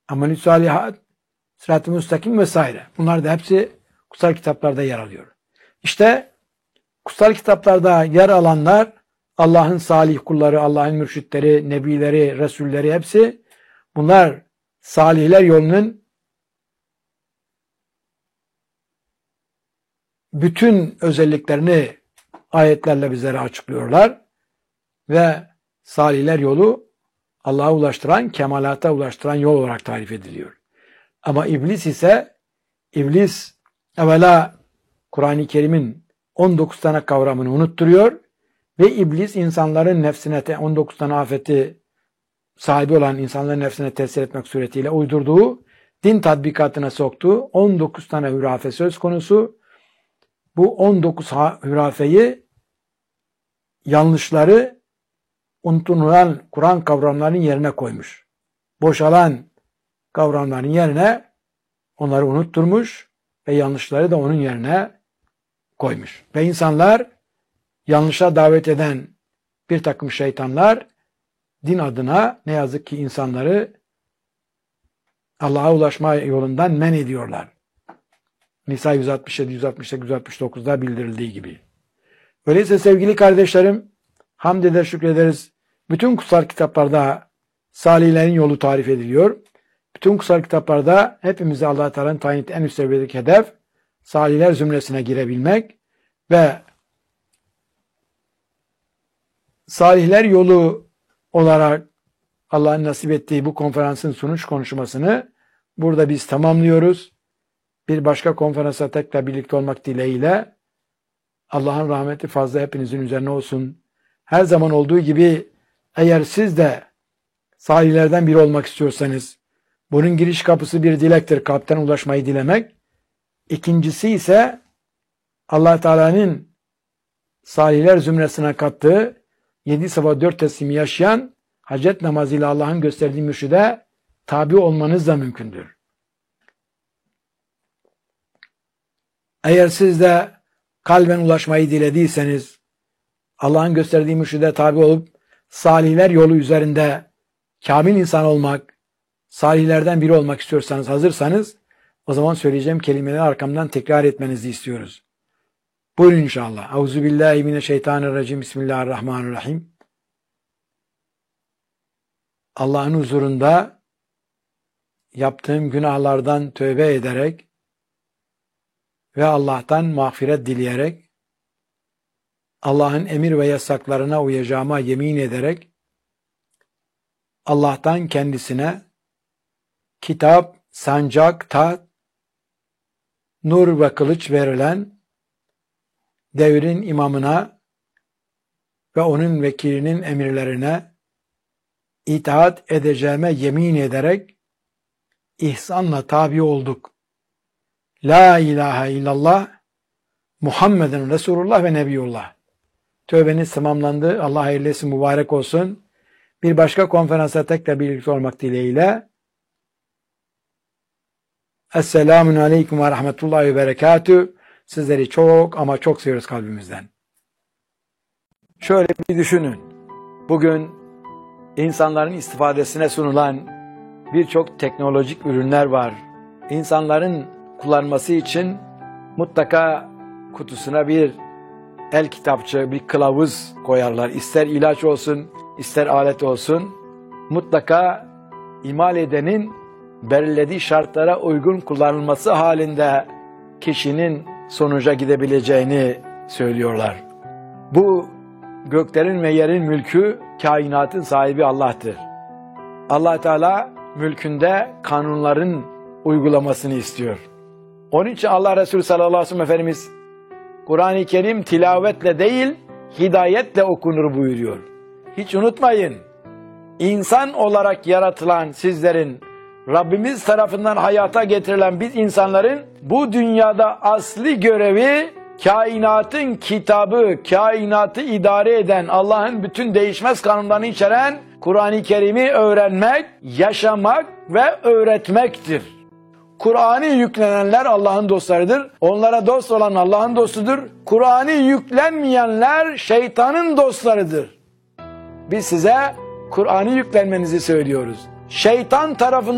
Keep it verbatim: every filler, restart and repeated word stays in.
amelü salihat, sırat-ı müstakim vesaire. Bunlar da hepsi kutsal kitaplarda yer alıyor. İşte kutsal kitaplarda yer alanlar Allah'ın salih kulları, Allah'ın mürşitleri, nebileri, resulleri hepsi bunlar salihler yolunun bütün özelliklerini ayetlerle bizlere açıklıyorlar ve salihler yolu Allah'a ulaştıran, kemalata ulaştıran yol olarak tarif ediliyor. Ama iblis ise, iblis evvela Kur'an-ı Kerim'in on dokuz tane kavramını unutturuyor ve iblis insanların nefsine, on dokuz tane afeti sahibi olan insanların nefsine tesir etmek suretiyle uydurduğu, din tatbikatına soktuğu on dokuz tane hürafe söz konusu. Bu on dokuz hürafeyi, yanlışları unutulan Kur'an kavramlarının yerine koymuş. Boşalan kavramların yerine onları unutturmuş ve yanlışları da onun yerine koymuş. Ve insanlar, yanlışa davet eden bir takım şeytanlar din adına ne yazık ki insanları Allah'a ulaşma yolundan men ediyorlar. Nisa yüz altmış yedi, yüz altmış sekiz, yüz altmış dokuzda bildirildiği gibi. Öyleyse sevgili kardeşlerim, hamd eder, şükrederiz. Bütün kutsal kitaplarda salihlerin yolu tarif ediliyor. Bütün kutsal kitaplarda hepimize Allah-u Teala'nın tayin ettiği en üst seviyedeki hedef salihler zümresine girebilmek ve salihler yolu olarak Allah'ın nasip ettiği bu konferansın sunuş konuşmasını burada biz tamamlıyoruz. Bir başka konferansa tekrar birlikte olmak dileğiyle Allah'ın rahmeti fazla hepinizin üzerine olsun. Her zaman olduğu gibi eğer siz de salihlerden biri olmak istiyorsanız, bunun giriş kapısı bir dilektir, kalpten ulaşmayı dilemek. İkincisi ise Allah Teala'nın salihler zümresine kattığı yedi sabah dört teslimi yaşayan hacet namazıyla Allah'ın gösterdiği mürşide tabi olmanız da mümkündür. Eğer siz de kalben ulaşmayı dilediyseniz, Allah'ın gösterdiği mürşide tabi olup salihler yolu üzerinde kamil insan olmak, salihlerden biri olmak istiyorsanız, hazırsanız, o zaman söyleyeceğim kelimeleri arkamdan tekrar etmenizi istiyoruz. Buyurun inşallah. Euzubillahimineşşeytanirracim. Bismillahirrahmanirrahim. Allah'ın huzurunda yaptığım günahlardan tövbe ederek ve Allah'tan mağfiret dileyerek, Allah'ın emir ve yasaklarına uyacağıma yemin ederek, Allah'tan kendisine kitap, sancak, taht, nur ve kılıç verilen devrin imamına ve onun vekilinin emirlerine itaat edeceğime yemin ederek ihsanla tabi olduk. La ilahe illallah Muhammeden Resulullah ve Nebiyullah. Tövbeniz tamamlandı. Allah hayırlı etsin, mübarek olsun. Bir başka konferansa tekrar birlikte olmak dileğiyle. Esselamun aleyküm ve rahmetullahi ve berekatü. Sizleri çok ama çok seviyoruz kalbimizden. Şöyle bir düşünün. Bugün insanların istifadesine sunulan birçok teknolojik ürünler var. İnsanların kullanması için mutlaka kutusuna bir el kitapçı, bir kılavuz koyarlar. İster ilaç olsun, ister alet olsun. Mutlaka imal edenin belirlediği şartlara uygun kullanılması halinde kişinin sonuca gidebileceğini söylüyorlar. Bu göklerin ve yerin mülkü, kainatın sahibi Allah'tır. Allah Teala mülkünde kanunların uygulamasını istiyor. Onun için Allah Resulü sallallahu aleyhi ve sellem Efendimiz Kur'an-ı Kerim tilavetle değil, hidayetle okunur buyuruyor. Hiç unutmayın, insan olarak yaratılan sizlerin, Rabbimiz tarafından hayata getirilen biz insanların bu dünyada asli görevi kainatın kitabı, kainatı idare eden, Allah'ın bütün değişmez kanunlarını içeren Kur'an-ı Kerim'i öğrenmek, yaşamak ve öğretmektir. Kur'an'ı yüklenenler Allah'ın dostlarıdır. Onlara dost olan Allah'ın dostudur. Kur'an'ı yüklenmeyenler şeytanın dostlarıdır. Biz size Kur'an'ı yüklenmenizi söylüyoruz. Şeytan tarafından